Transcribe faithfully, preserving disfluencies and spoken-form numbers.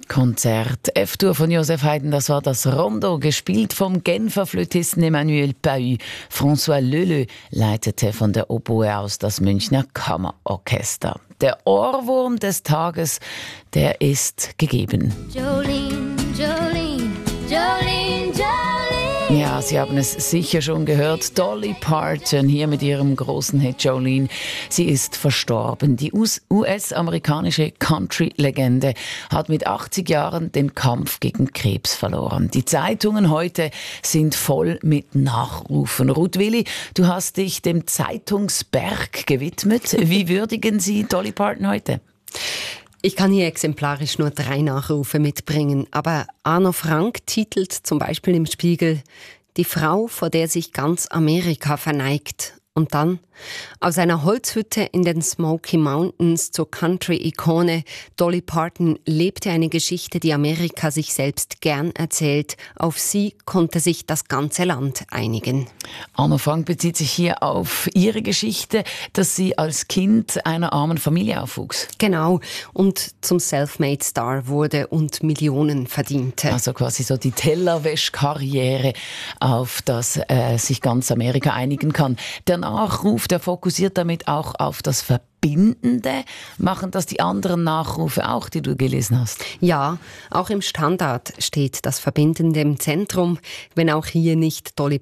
Konzert. F-Dur von Joseph Haydn, das war das Rondo, gespielt vom Genfer Flötisten Emmanuel Pahu. François Leleu leitete von der Oboe aus das Münchner Kammerorchester. Der Ohrwurm des Tages, der ist gegeben. Jolene, Jolene, Jolene, Jolene. Ja, Sie haben es sicher schon gehört. Dolly Parton hier mit ihrem großen Hit Jolene. Sie ist verstorben. Die U S-amerikanische Country-Legende hat mit achtzig Jahren den Kampf gegen Krebs verloren. Die Zeitungen heute sind voll mit Nachrufen. Ruth Willi, du hast dich dem Zeitungsberg gewidmet. Wie würdigen Sie Dolly Parton heute? Ich kann hier exemplarisch nur drei Nachrufe mitbringen, aber Arno Frank titelt zum Beispiel im Spiegel »Die Frau, vor der sich ganz Amerika verneigt«. Und dann, aus einer Holzhütte in den Smoky Mountains zur Country-Ikone, Dolly Parton lebte eine Geschichte, die Amerika sich selbst gern erzählt. Auf sie konnte sich das ganze Land einigen. Arno Frank bezieht sich hier auf ihre Geschichte, dass sie als Kind einer armen Familie aufwuchs. Genau, und zum Selfmade-Star wurde und Millionen verdiente. Also quasi so die Tellerwäschkarriere, auf das äh, sich ganz Amerika einigen kann. Der Nachruf, der fokussiert damit auch auf das Verbindende. Machen das die anderen Nachrufe auch, die du gelesen hast? Ja, auch im Standard steht das Verbindende im Zentrum, wenn auch hier nicht Dolly